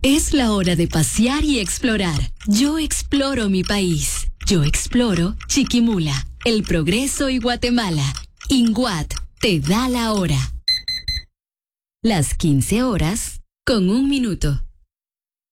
Es la hora de pasear y explorar. Yo exploro mi país. Yo exploro Chiquimula, El Progreso y Guatemala. INGUAT te da la hora. Las 15 horas con 1 minuto.